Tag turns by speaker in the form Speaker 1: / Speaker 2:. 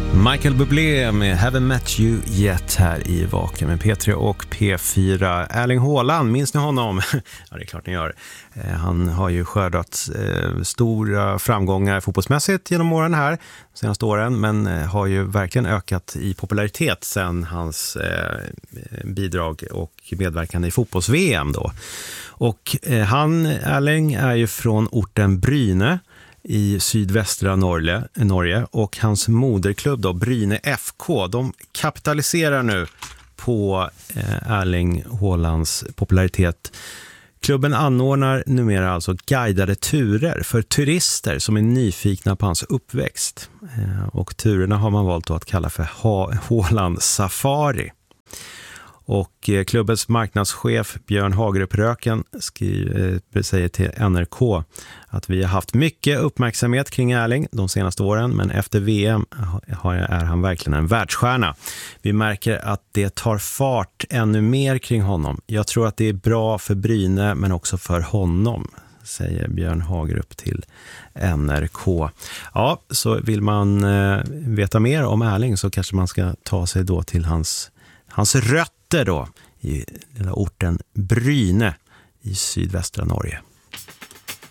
Speaker 1: Michael Bublé med Haven't Met You Yet här i Vaken med P3 och P4. Erling Haaland, minns ni honom? Ja, det är klart ni gör. Han har ju skördat stora framgångar fotbollsmässigt genom åren här, de senaste åren, men har ju verkligen ökat i popularitet sedan hans bidrag och medverkande i fotbolls-VM då. Och han, Erling, är ju från orten Bryne i sydvästra Norge, och hans moderklubb då, Bryne FK, de kapitaliserar nu på Erling Haalands popularitet. Klubben anordnar numera alltså guidade turer för turister som är nyfikna på hans uppväxt. Och turerna har man valt att kalla för Haaland Safari. Och klubbens marknadschef Björn Hagerup-Röken säger till NRK att vi har haft mycket uppmärksamhet kring Erling de senaste åren, men efter VM är han verkligen en världsstjärna. Vi märker att det tar fart ännu mer kring honom. Jag tror att det är bra för Bryne men också för honom, säger Björn Hagerup till NRK. Ja, så vill man veta mer om Erling så kanske man ska ta sig då till hans rötter då i lilla orten Bryne i sydvästra Norge.